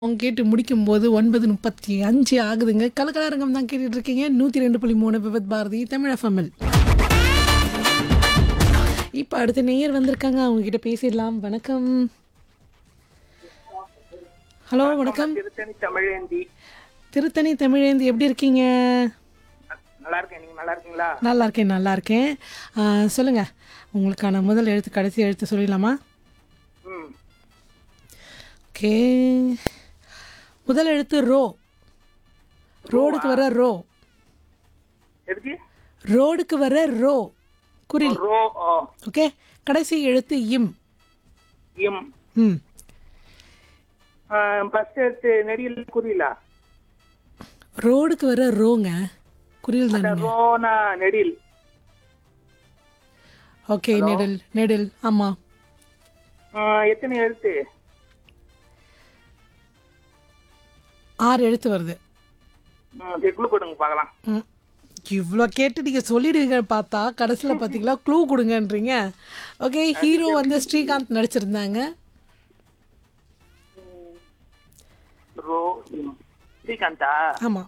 அவங்க கேட்டு முடிக்கும்போது 9:35 ஆகுதுங்க. கலக்கலரங்கம் தான் கேட்டுட்டு இருக்கீங்க. 102.3 விபத் பாரதி தமிழ் எஃப்எம்எல். இப்போ அடுத்த நேயர் வந்திருக்காங்க. அவங்க கிட்ட பேசிடலாம். வணக்கம். ஹலோ, வணக்கம். திருத்தணி தமிழேந்தி. திருத்தணி தமிழேந்தி, எப்படி இருக்கீங்க? நல்லா இருக்கேன். நீங்க நல்லா இருக்கீங்களா? நல்லா இருக்கேன், நல்லா இருக்கேன். சொல்லுங்க, உங்களுக்கான முதல் எழுத்து கடைசி எழுத்து சொல்லிடலாமா? ம். ஓகே, முதல் எழுத்து ரோ. ரோடுக்கு வர ரோ. எதுக்கு? ரோடுக்கு வர ரோ, குரில். ரோ. ஓகே, கடைசி எழுத்து இம். இம். ம். ஃபர்ஸ்ட் எடுத்து நெடியில் குறியிலா? ரோடுக்கு வர ரோங்க, குரில் தானே. ரோனா நெடில். ஓகே, நெடில். நெடில், ஆமாம். எத்தனை எழுத்து? 6 எழுத்து வருது. க்ளூ கொடுங்க பார்க்கலாம். ம். இவ்வளோ கேட்டு நீங்கள் சொல்லிடுவீங்க பார்த்தா கடைசியில் பார்த்தீங்களா க்ளூ கொடுங்கன்றீங்க. ஓகே, ஹீரோ வந்து ஸ்ரீகாந்த் நடிச்சிருந்தாங்க. ரோ இம். ஸ்ரீகாந்தா? ஆமாம்.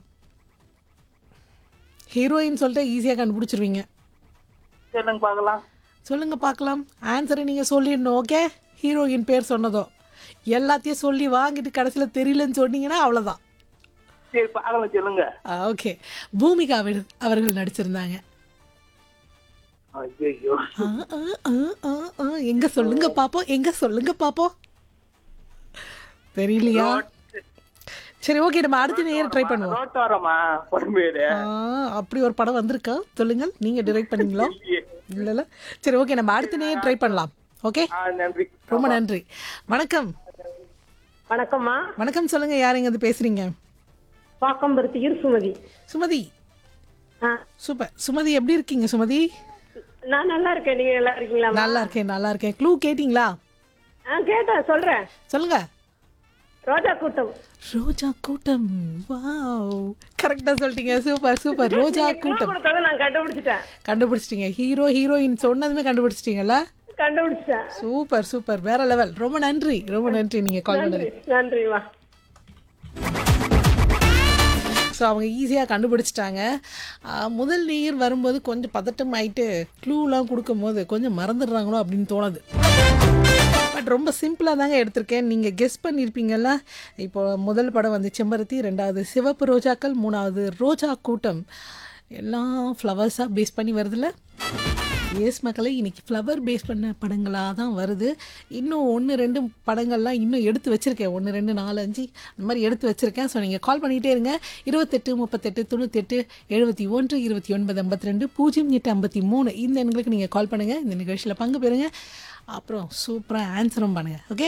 ஹீரோயின் சொல்லிட்டு ஈஸியாக கண்டுபிடிச்சிருவீங்க. சொல்லுங்க பார்க்கலாம். சொல்லுங்க பார்க்கலாம். ஆன்சரை நீங்கள் சொல்லிடணும். ஓகே, ஹீரோயின் பேர் சொன்னதோ எல்லாத்தையும் சொல்லி வாங்கிட்டு கடைசியில் தெரியலன்னு சொன்னீங்கன்னா அவ்வளோதான். சரி, பார்க்கலாம், சொல்லுங்க. ஓகே, பூமிகா அவர்கள் நடிச்சிருந்தாங்க. ஐயோ. எங்க சொல்லுங்க பாப்போம், எங்க சொல்லுங்க பாப்போம். தெரியலையா? சரி, ஓகே, நம்ம அடுத்த நேரம் ட்ரை பண்ணுவோம். ரோட்டோரமா படம் பேரு? அப்படி ஒரு படம் வந்திருக்கா? சொல்லுங்கள், நீங்க டைரக்ட் பண்ணீங்களா? இல்ல. சரி, ஓகே, நம்ம அடுத்த நேரம் ட்ரை பண்ணலாம். ஓகே, நன்றி. ரொம்ப நன்றி. வணக்கம். வணக்கம்மா. வணக்கம், சொல்லுங்க, யாருங்க அது பேசுறீங்க? பாக்கம்பருத்தியூர் சுமதி. சுமதி. ஆ, சூப்பர். சுமதி, எப்படி இருக்கீங்க சுமதி? நான் நல்லா இருக்கேன். நீங்க நல்லா இருக்கீங்களா? நல்லா இருக்கேன், நல்லா இருக்கேன். க்ளூ கேட்டிங்களா? கேட்டேன், சொல்றேன். சொல்லுங்க. ரோஜா கூட்டம். ரோஜா கூட்டம். வாவ், கரெக்டா சொல்லிட்டீங்க. Super super. ரோஜா கூட்டம். நான் கண்டுபிடிச்சிட்டேன். கண்டுபிடிச்சிட்டீங்க. ஹீரோ ஹீரோயின் சொன்னதுமே கண்டுபிடிச்சிட்டீங்கல்ல. கண்டுபிடிச்சிட்டேன். சூப்பர் சூப்பர், வேற லெவல். ரொம்ப நன்றி, ரொம்ப நன்றி நீங்க கால் பண்ணது. நன்றிமா. ஸோ அவங்க ஈஸியாக கண்டுபிடிச்சிட்டாங்க. முதல் நேயர் வரும்போது கொஞ்சம் பதட்டம் ஆகிட்டு க்ளூலாம் கொடுக்கும்போது கொஞ்சம் மறந்துடுறாங்களோ அப்படின்னு தோணுது. பட் ரொம்ப சிம்பிளாக தாங்க எடுத்திருக்கேன். நீங்கள் கெஸ் பண்ணியிருப்பீங்கள்ல. இப்போ முதல் படம் வந்து செம்பருத்தி, 2வது சிவப்பு ரோஜாக்கள், 3வது ரோஜா கூட்டம். எல்லாம் ஃப்ளவர்ஸாக பேஸ் பண்ணி வருதுல்ல. எஸ் மக்களை, இன்றைக்கி ஃப்ளவர் பேஸ் பண்ண படங்களாக தான் வருது. இன்னும் 1-2 படங்கள்லாம் இன்னும் எடுத்து வச்சுருக்கேன். 1 2 4 5 அந்த மாதிரி எடுத்து வச்சுருக்கேன். ஸோ நீங்கள் கால் பண்ணிகிட்டே இருங்க. 28 38 98 71 29 52 08 53 இந்த எண்களுக்கு நீங்கள் கால் பண்ணுங்கள். இந்த நிகழ்ச்சியில் பங்கு பெறுங்க. அப்புறம் சூப்பராக ஆன்சரும் பண்ணுங்கள். ஓகே,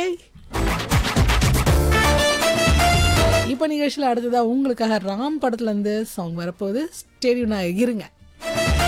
இப்போ நிகழ்ச்சியில் அடுத்ததாக உங்களுக்காக ராம் படத்துலேருந்து சாங் வரப்போகுது. ஸ்டேடியம் இருங்க.